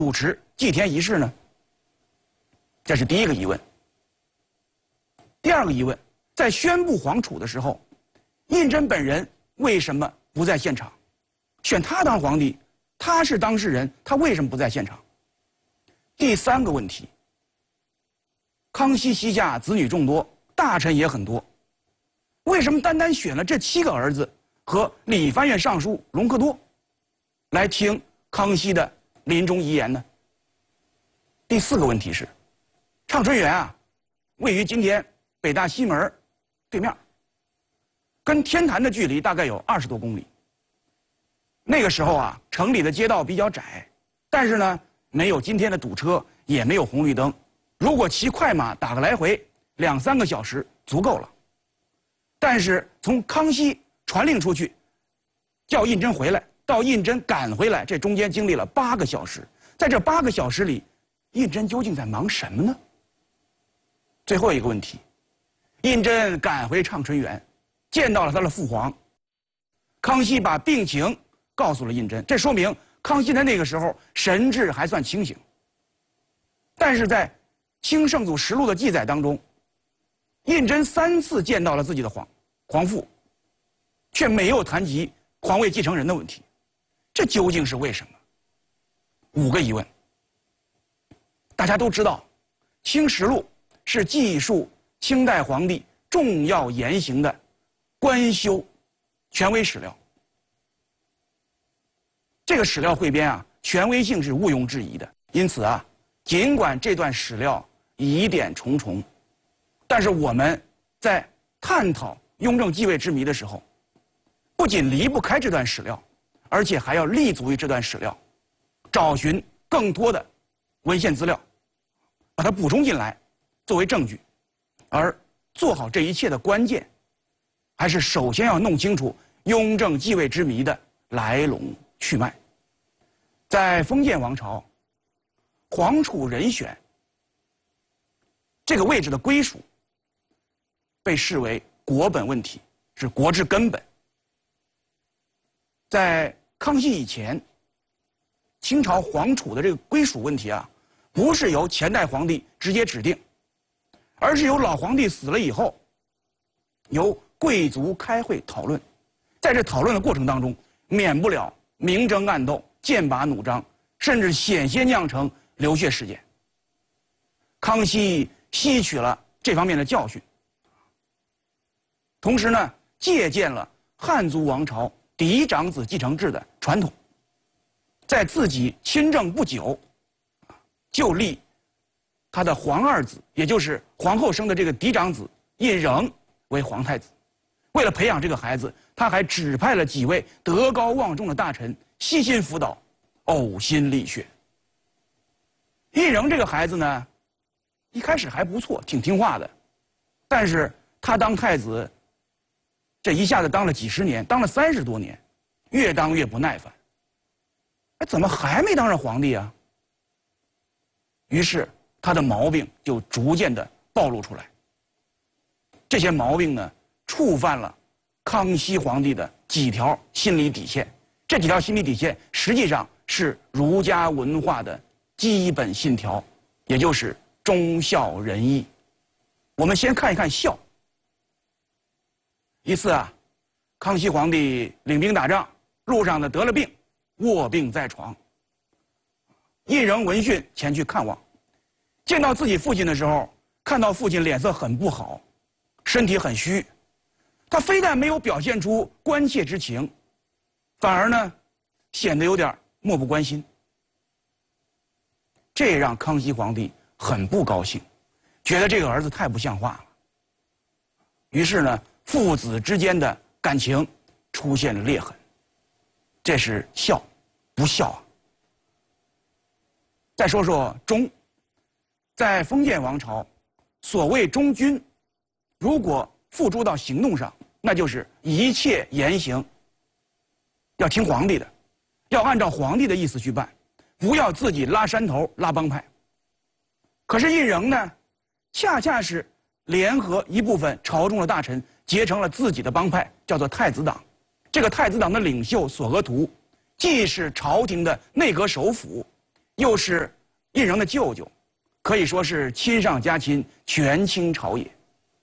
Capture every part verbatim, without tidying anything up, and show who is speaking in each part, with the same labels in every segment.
Speaker 1: 主持祭天仪式呢？这是第一个疑问。第二个疑问，在宣布皇储的时候，胤禛本人为什么不在现场？选他当皇帝，他是当事人，他为什么不在现场？第三个问题，康熙膝下子女众多，大臣也很多，为什么单单选了这七个儿子和理藩院尚书隆科多来听康熙的临终遗言呢？第四个问题是，畅春园啊，位于今天北大西门对面，跟天坛的距离大概有二十多公里。那个时候啊，城里的街道比较窄，但是呢，没有今天的堵车，也没有红绿灯。如果骑快马打个来回，两三个小时足够了。但是从康熙传令出去，叫胤禛回来，到胤禛赶回来，这中间经历了八个小时。在这八个小时里，胤禛究竟在忙什么呢？最后一个问题，胤禛赶回畅春园，见到了他的父皇。康熙把病情告诉了胤禛，这说明康熙在那个时候神志还算清醒。但是在《清圣祖实录》的记载当中，胤禛三次见到了自己的皇皇父，却没有谈及皇位继承人的问题，这究竟是为什么？五个疑问。大家都知道，《清实录》是记述清代皇帝重要言行的官修权威史料。这个史料汇编啊，权威性是毋庸置疑的。因此啊，尽管这段史料疑点重重，但是我们在探讨雍正继位之谜的时候，不仅离不开这段史料，而且还要立足于这段史料，找寻更多的文献资料，把它补充进来，作为证据。而做好这一切的关键，还是首先要弄清楚雍正继位之谜的来龙去脉。在封建王朝，皇储人选这个位置的归属，被视为国本问题，是国之根本。在康熙以前，清朝皇储的这个归属问题啊，不是由前代皇帝直接指定，而是由老皇帝死了以后，由贵族开会讨论。在这讨论的过程当中，免不了明争暗斗、剑拔弩张，甚至险些酿成流血事件。康熙吸取了这方面的教训，同时呢，借鉴了汉族王朝嫡长子继承制的传统，在自己亲政不久，就立他的皇二子，也就是皇后生的这个嫡长子胤禛为皇太子。为了培养这个孩子，他还指派了几位德高望重的大臣悉心辅导，呕心沥血。胤禛这个孩子呢，一开始还不错，挺听话的，但是他当太子，这一下子当了几十年，当了三十多年，越当越不耐烦。哎，怎么还没当上皇帝啊？于是他的毛病就逐渐的暴露出来。这些毛病呢，触犯了康熙皇帝的几条心理底线。这几条心理底线实际上是儒家文化的基本信条，也就是忠孝仁义。我们先看一看孝。一次啊，康熙皇帝领兵打仗，路上呢得了病，卧病在床。胤禛闻讯前去看望，见到自己父亲的时候，看到父亲脸色很不好，身体很虚，他非但没有表现出关切之情，反而呢显得有点漠不关心。这让康熙皇帝很不高兴，觉得这个儿子太不像话了。于是呢，父子之间的感情出现了裂痕。这是孝，不孝啊。再说说忠，在封建王朝，所谓忠君，如果付诸到行动上，那就是一切言行要听皇帝的，要按照皇帝的意思去办，不要自己拉山头拉帮派。可是胤禛呢，恰恰是联合一部分朝中的大臣，结成了自己的帮派，叫做太子党。这个太子党的领袖索额图，既是朝廷的内阁首辅， 又是胤禛的舅舅，可以说是亲上加亲，权倾朝野。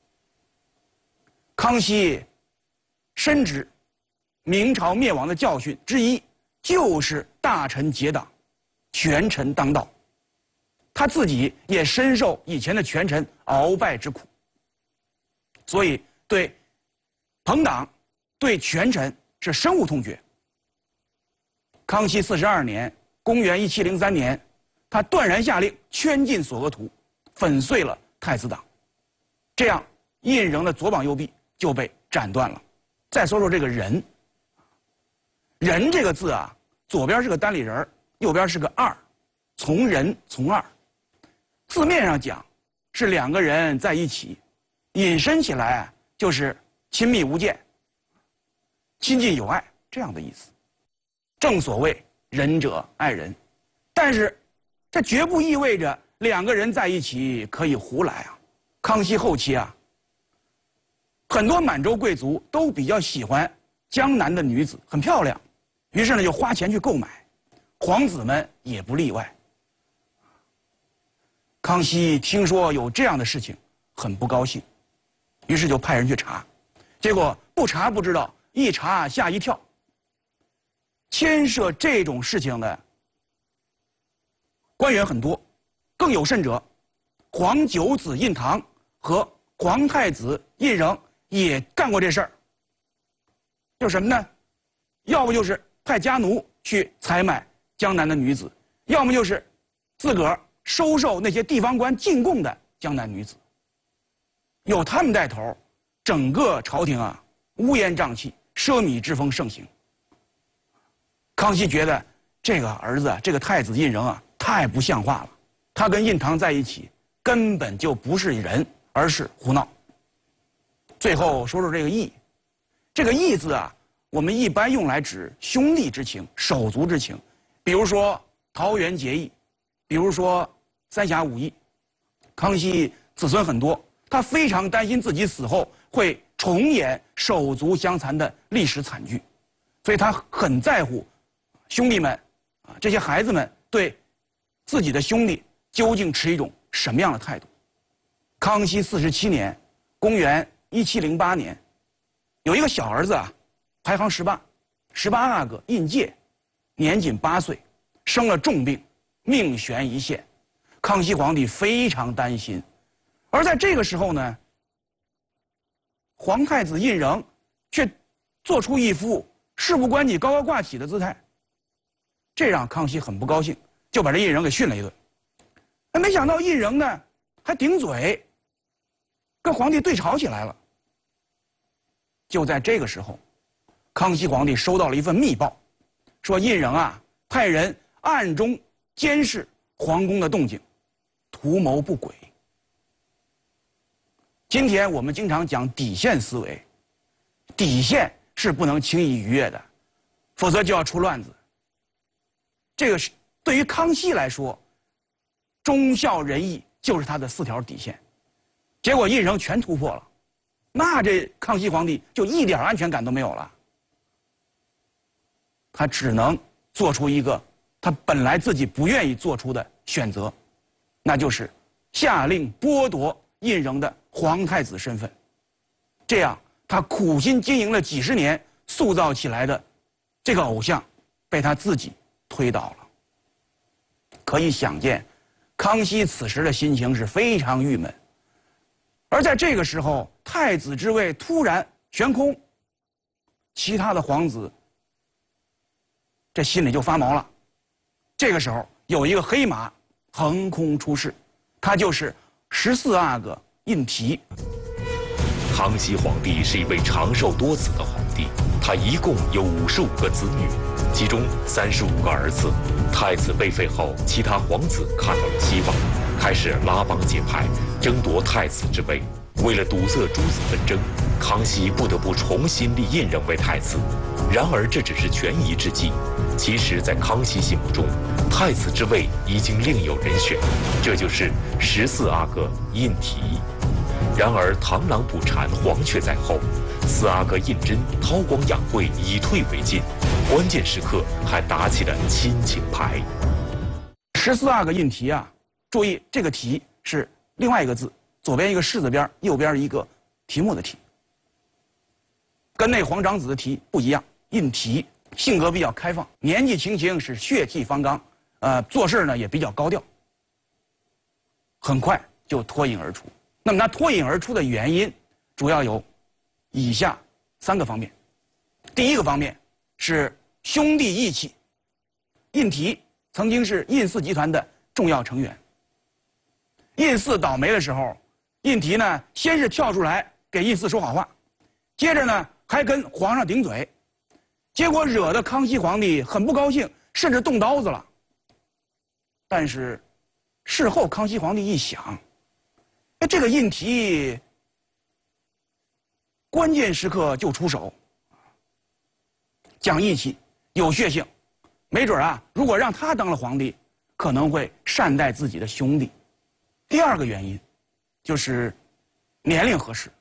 Speaker 1: 康熙深知明朝灭亡的教训之一就是大臣结党，权臣当道。他自己也深受以前的权臣鳌拜之苦，所以对朋党、对权臣是深恶痛绝。康熙四十二年，公元一七零三年，他断然下令圈禁索额图，粉碎了太子党，这样胤禛的左膀右臂就被斩断了。再说说这个人，人这个字啊，左边是个单立人，右边是个二，从人从二。字面上讲是两个人在一起，引申起来啊就是亲密无间、亲近友爱这样的意思。正所谓仁者爱人，但是这绝不意味着两个人在一起可以胡来啊。康熙后期啊，很多满洲贵族都比较喜欢江南的女子，很漂亮，于是呢就花钱去购买，皇子们也不例外。康熙听说有这样的事情，很不高兴，于是就派人去查，结果不查不知道，一查吓一跳。牵涉这种事情的官员很多，更有甚者，皇九子胤堂和皇太子胤禛也干过这事儿。就什么呢？要不就是派家奴去采买江南的女子，要么就是自个儿收受那些地方官进贡的江南女子。有他们带头，整个朝廷啊乌烟瘴气，奢靡之风盛行。康熙觉得这个儿子，这个太子胤禛啊，太不像话了。他跟胤堂在一起，根本就不是人，而是胡闹。最后说说这个义，这个义字啊，我们一般用来指兄弟之情、手足之情，比如说桃园结义，比如说三峡五义。康熙子孙很多，他非常担心自己死后会重演手足相残的历史惨剧，所以他很在乎兄弟们啊，这些孩子们对自己的兄弟究竟持一种什么样的态度。康熙四十七年，公元一七零八年，有一个小儿子啊，排行十八，十八阿哥胤介，年仅八岁，生了重病，命悬一线。康熙皇帝非常担心，而在这个时候呢，皇太子胤禛却做出一副事不关己高高挂起的姿态，这让康熙很不高兴，就把这胤禛给训了一顿。哎，没想到胤禛呢还顶嘴，跟皇帝对吵起来了。就在这个时候，康熙皇帝收到了一份密报，说胤禛啊派人暗中监视皇宫的动静，图谋不轨。今天我们经常讲底线思维，底线是不能轻易逾越的，否则就要出乱子。这个是对于康熙来说，忠孝仁义就是他的四条底线，结果胤禛全突破了，那这康熙皇帝就一点安全感都没有了。他只能做出一个他本来自己不愿意做出的选择，那就是下令剥夺胤禛的皇太子身份。这样他苦心经营了几十年塑造起来的这个偶像，被他自己推倒了。可以想见，康熙此时的心情是非常郁闷。而在这个时候，太子之位突然悬空，其他的皇子这心里就发毛了。这个时候有一个黑马横空出世，他就是十四阿哥胤禔。
Speaker 2: 康熙皇帝是一位长寿多子的皇帝，他一共有五十五个子女，其中三十五个儿子。太子被废后，其他皇子看到了希望，开始拉帮结派，争夺太子之位。为了堵塞诸子纷争，康熙不得不重新立胤禛为太子。然而这只是权宜之计，其实，在康熙心目中，太子之位已经另有人选，这就是十四阿哥胤禔。然而螳螂捕蝉，黄雀在后，四阿哥胤禛韬光养晦，以退为进，关键时刻还打起了亲情牌。
Speaker 1: 十十四阿哥印题啊，注意这个题是另外一个字，左边一个士字边，右边一个题目的题，跟那黄长子的题不一样。印题性格比较开放，年纪轻轻是血气方刚，呃，做事呢也比较高调，很快就脱颖而出。那么他脱颖而出的原因，主要有以下三个方面。第一个方面是兄弟义气。印题曾经是印四集团的重要成员。印四倒霉的时候，印题呢先是跳出来给印四说好话，接着呢还跟皇上顶嘴，结果惹得康熙皇帝很不高兴，甚至动刀子了。但是事后康熙皇帝一想，那这个印题关键时刻就出手，讲义气，有血性，没准啊，如果让他当了皇帝，可能会善待自己的兄弟。第二个原因就是年龄合适。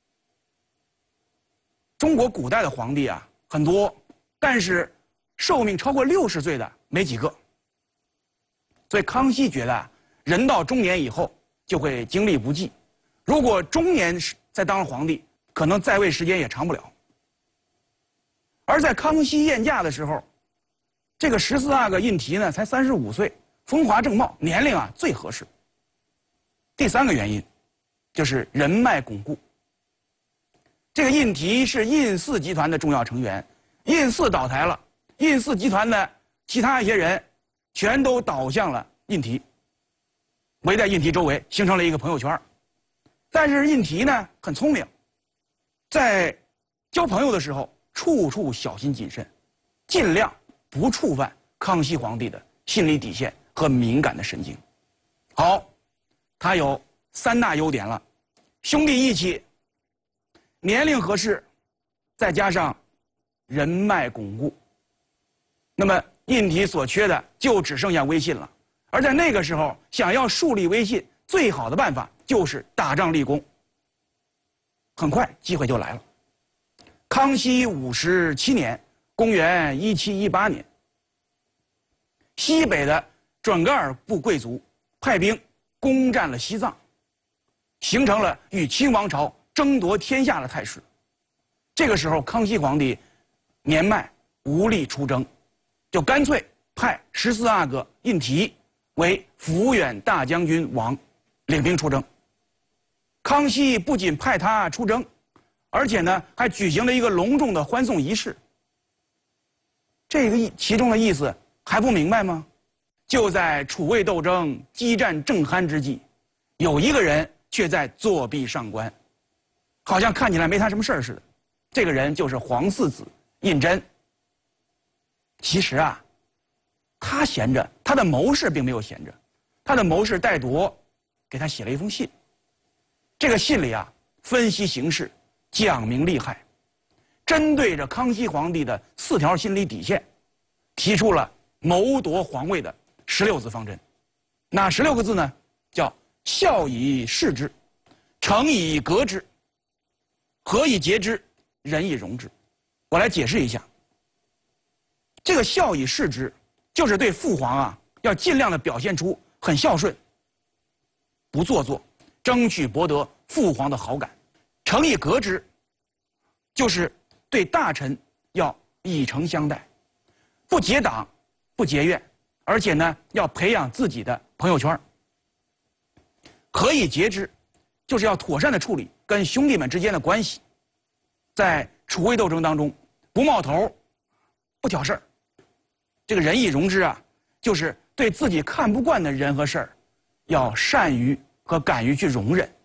Speaker 1: 中国古代的皇帝啊很多，但是寿命超过六十岁的没几个。所以康熙觉得人到中年以后就会精力不济，如果中年再当了皇帝，可能在位时间也长不了。而在康熙宴驾的时候，这个十四阿哥印题呢才三十五岁，风华正茂，年龄啊最合适。第三个原因就是人脉巩固。这个印题是印四集团的重要成员，印四倒台了，印四集团的其他一些人全都倒向了印题，围在印题周围，形成了一个朋友圈。但是印题呢很聪明，在交朋友的时候处处小心谨慎，尽量不触犯康熙皇帝的心理底线和敏感的神经。好，他有三大优点了：兄弟义气，年龄合适，再加上人脉巩固。那么印题所缺的就只剩下威信了。而在那个时候，想要树立威信，最好的办法就是打仗立功。很快机会就来了。康熙五十七年，公元一七一八年，西北的准噶尔部贵族派兵攻占了西藏，形成了与清王朝争夺天下的态势。这个时候，康熙皇帝年迈无力出征，就干脆派十四阿哥印题为抚远大将军王，领兵出征。康熙不仅派他出征，而且呢还举行了一个隆重的欢送仪式。这个其中的意思还不明白吗？就在楚魏斗争激战正酣之际，有一个人却在作壁上观，好像看起来没他什么事儿似的。这个人就是皇四子胤禛。其实啊，他闲着，他的谋士并没有闲着，他的谋士戴铎给他写了一封信。这个信里啊，分析形势，讲明利害，针对着康熙皇帝的四条心理底线，提出了谋夺皇位的十六字方针。哪十六个字呢？叫孝以事之，诚以革之，和以节之，仁以容之。我来解释一下。这个孝以事之，就是对父皇啊，要尽量的表现出很孝顺，不做作，争取博得父皇的好感。诚以革之，就是对大臣要以诚相待，不结党，不结怨，而且呢，要培养自己的朋友圈。和以节之，就是要妥善的处理跟兄弟们之间的关系，在楚魏斗争当中，不冒头，不挑事儿。这个仁义容之啊，就是对自己看不惯的人和事儿，要善于和敢于去容忍，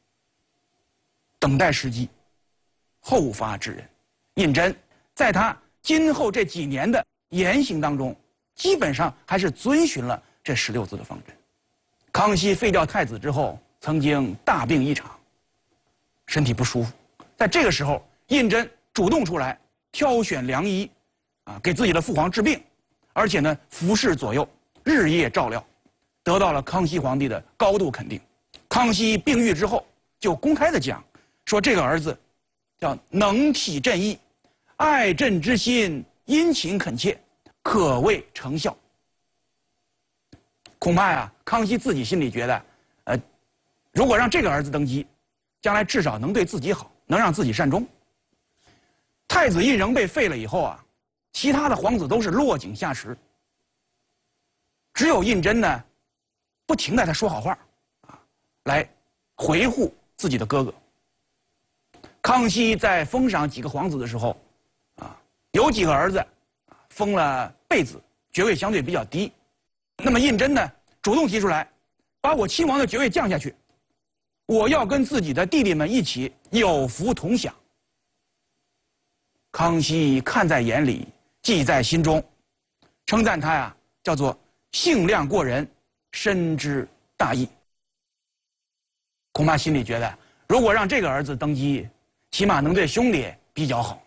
Speaker 1: 等待时机，后发制人。胤禛在他今后这几年的言行当中，基本上还是遵循了这十六字的方针。康熙废掉太子之后，曾经大病一场，身体不舒服。在这个时候，胤禛主动出来挑选良医，啊，给自己的父皇治病，而且呢，服侍左右，日夜照料，得到了康熙皇帝的高度肯定。康熙病愈之后，就公开的讲说，这个儿子叫能体朕意，爱朕之心殷勤恳切，可谓成效。 恐怕呀，康熙自己心里觉得，呃，如果让这个儿子登基，将来至少能对自己好，能让自己善终。太子胤禛被废了以后啊，其他的皇子都是落井下石，只有胤禛呢，不停地在他说好话，啊，来维护自己的哥哥。康熙在封赏几个皇子的时候，啊，有几个儿子封了贝子，爵位相对比较低。那么胤禛呢，主动提出来，把我亲王的爵位降下去，我要跟自己的弟弟们一起有福同享。康熙看在眼里，记在心中，称赞他呀，叫做性量过人，深知大义。恐怕心里觉得，如果让这个儿子登基，起码能对兄弟比较好。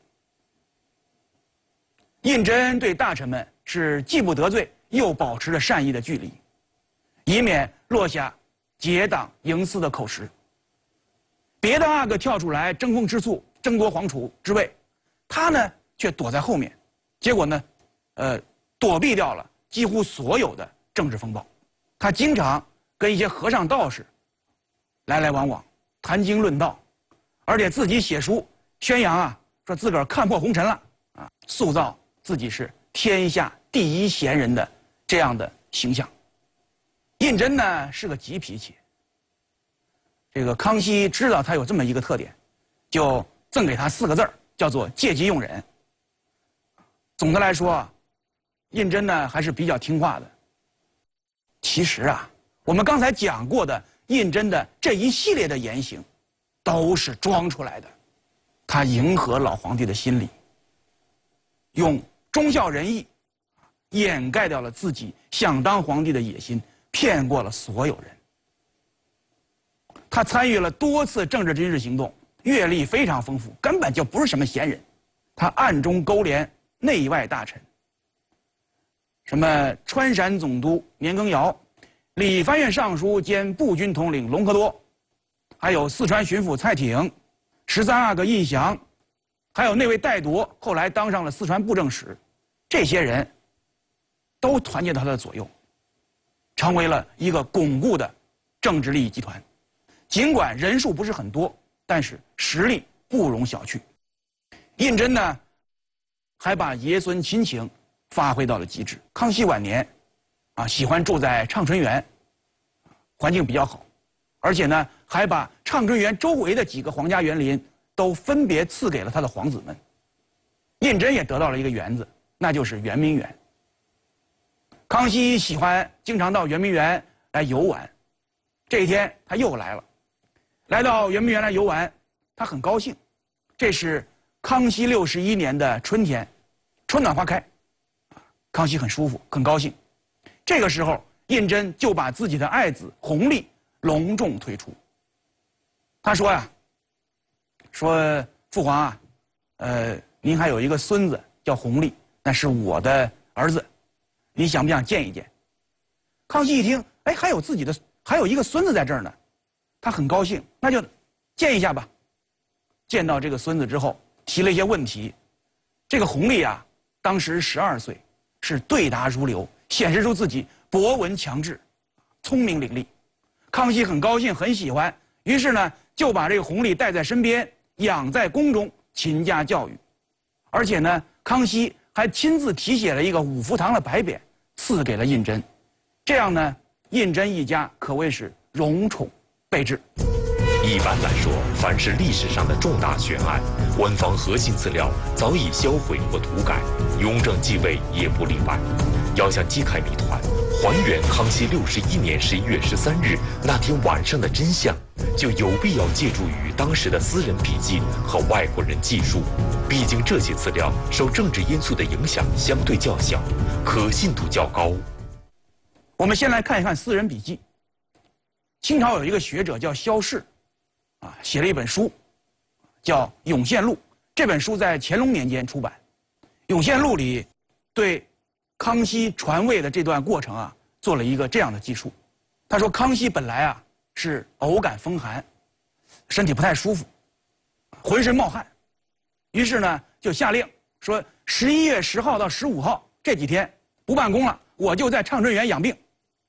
Speaker 1: 胤禛对大臣们是既不得罪，又保持了善意的距离，以免落下结党营私的口实。别的阿哥跳出来争风吃醋，争夺皇储之位，他呢却躲在后面，结果呢，呃，躲避掉了几乎所有的政治风暴。他经常跟一些和尚道士来来往往，谈经论道，而且自己写书宣扬啊，说自个儿看破红尘了啊，塑造自己是天下第一贤人的这样的形象。胤禛呢是个急脾气，这个康熙知道他有这么一个特点，就赠给他四个字儿，叫做戒急用忍。总的来说，胤禛呢还是比较听话的。其实啊，我们刚才讲过的胤禛的这一系列的言行，都是装出来的。他迎合老皇帝的心理，用忠孝仁义掩盖掉了自己想当皇帝的野心，骗过了所有人。他参与了多次政治军事行动，阅历非常丰富，根本就不是什么闲人。他暗中勾连内外大臣，什么川陕总督年羹尧、理藩院尚书兼步军统领隆科多，还有四川巡抚蔡挺、十三阿哥胤祥，还有那位戴铎，后来当上了四川布政使，这些人都团结到他的左右，成为了一个巩固的政治利益集团。尽管人数不是很多，但是实力不容小觑。胤禛呢，还把爷孙亲情发挥到了极致。康熙晚年，啊，喜欢住在畅春园，环境比较好，而且呢，还把畅春园周围的几个皇家园林都分别赐给了他的皇子们。胤禛也得到了一个园子，那就是圆明园。康熙喜欢经常到圆明园来游玩，这一天他又来了，来到圆明园来游玩，他很高兴。这是康熙六十一年的春天，春暖花开，康熙很舒服，很高兴。这个时候，胤禛就把自己的爱子弘历隆重推出。他说呀，说父皇啊，呃，您还有一个孙子叫弘历，那是我的儿子，你想不想见一见？康熙一听，哎，还有自己的，还有一个孙子在这儿呢，他很高兴，那就见一下吧。见到这个孙子之后，提了一些问题。这个弘历啊，当时十二岁，是对答如流，显示出自己博闻强志，聪明伶俐。康熙很高兴，很喜欢，于是呢，就把这个弘历带在身边，养在宫中，勤加教育。而且呢，康熙还亲自题写了一个五福堂的牌匾，赐给了胤禛。这样呢，胤禛一家可谓是荣宠备至。
Speaker 2: 一般来说，凡是历史上的重大悬案，官方核心资料早已销毁或涂改，雍正继位也不例外。要想揭开谜团，还原康熙六十一年十一月十三日那天晚上的真相，就有必要借助于当时的私人笔记和外国人记述。毕竟这些资料受政治因素的影响相对较小，可信度较高。
Speaker 1: 我们先来看一看私人笔记。清朝有一个学者叫萧氏，啊，写了一本书，叫《永献录》。这本书在乾隆年间出版，《永献录》里对康熙传位的这段过程啊，做了一个这样的记述。他说，康熙本来啊是偶感风寒，身体不太舒服，浑身冒汗，于是呢就下令说，十一月十号到十五号这几天不办公了，我就在畅春园养病。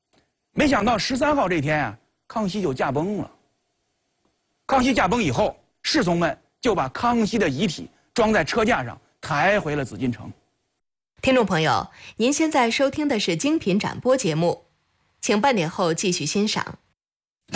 Speaker 1: 没想到十三号这天啊，康熙就驾崩了。康熙驾崩以后，侍从们就把康熙的遗体装在车架上，抬回了紫禁城。
Speaker 3: 听众朋友，您现在收听的是精品展播节目，请半点后继续欣赏。